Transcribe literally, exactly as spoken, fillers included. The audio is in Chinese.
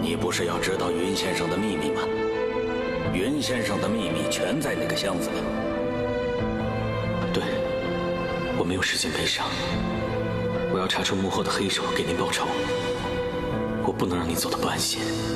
你不是要知道云先生的秘密吗？云先生的秘密全在那个箱子里。 对，我没有时间悲伤，我要查出幕后的黑手，给您报仇。我不能让你走得不安心。